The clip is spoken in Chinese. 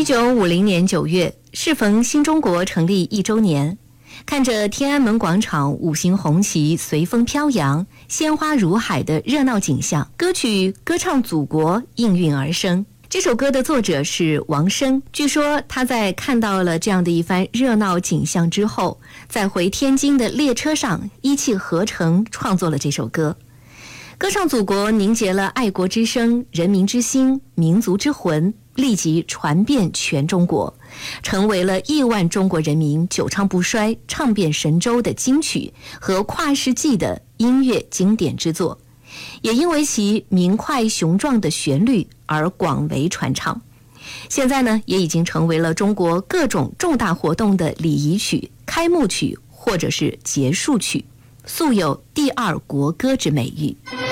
1950年9月，适逢新中国成立1周年，看着天安门广场5星红旗随风飘扬，鲜花如海的热闹景象，歌曲《歌唱祖国》应运而生。这首歌的作者是王声，据说他在看到了这样的一番热闹景象之后，在回天津的列车上一气呵成创作了这首歌。歌唱祖国凝结了爱国之声、人民之心、民族之魂，立即传遍全中国，成为了亿万中国人民久唱不衰、唱遍神州的金曲和跨世纪的音乐经典之作，也因为其明快雄壮的旋律而广为传唱。现在呢，也已经成为了中国各种重大活动的礼仪曲、开幕曲或者是结束曲，素有第二国歌之美誉。